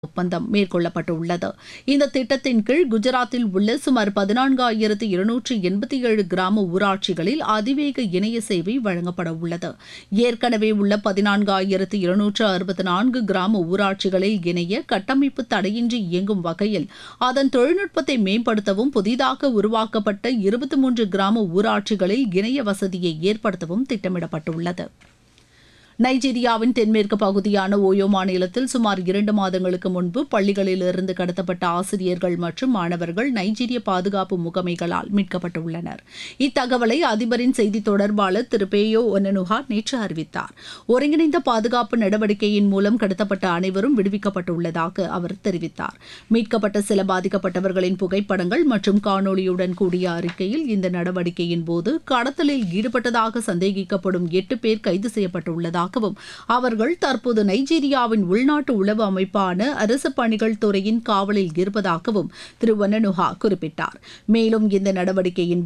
ஒப்பந்தம் மேற்கொள்ளப்பட்டுள்ளது. இந்த திட்டத்தின் கீழ் குஜராத்தில் உள்ள சுமார் 14,287 கிராம ஊராட்சிகளில் அதிவேக இணைய சேவை வழங்கப்பட உள்ளது. ஏற்கனவே உள்ள 14,264 கிராம ஊராட்சிகளில் இணைய கட்டமைப்பு தடையின்றி இயங்கும் வகையில் அதன் தொழில்நுட்பத்தை மேம்படுத்தவும், புதிதாக உருவாக்கப்பட்ட 23 கிராம ஊராட்சிகளில் இணைய வசதியை ஏற்படுத்தவும் திட்டமிடப்பட்டுள்ளது. நைஜீரியாவின் தென்மேற்கு பகுதியான ஓயோ மாநிலத்தில் சுமார் 2 மாதங்களுக்கு முன்பு பள்ளிகளிலிருந்து கடத்தப்பட்ட ஆசிரியர்கள் மற்றும் மாணவர்கள் நைஜீரிய பாதுகாப்பு முகமைகளால் மீட்கப்பட்டுள்ளனர். இத்தகவலை அதிபரின் செய்தி தொடர்பாளர் திரு பேயோ ஒன்னனுஹா நேற்று அறிவித்தார். ஒருங்கிணைந்த பாதுகாப்பு நடவடிக்கையின் மூலம் கடத்தப்பட்ட அனைவரும் விடுவிக்கப்பட்டுள்ளதாக அவர் தெரிவித்தார். மீட்கப்பட்ட சில பாதிக்கப்பட்டவர்களின் புகைப்படங்கள் மற்றும் காணொலியுடன் கூடிய அறிக்கையில் இந்த நடவடிக்கையின் போது கடத்தலில் ஈடுபட்டதாக சந்தேகிக்கப்படும் 8 பேர் கைது செய்யப்பட்டுள்ளதாக அவர்கள் தற்போது நைஜீரியாவின் உள்நாட்டு உளவு அமைப்பான அரசு பணிகள் துறையின் காவலில் இருப்பதாகவும் திரு ஒன்னனுஹா குறிப்பிட்டார். மேலும் இந்த நடவடிக்கையின்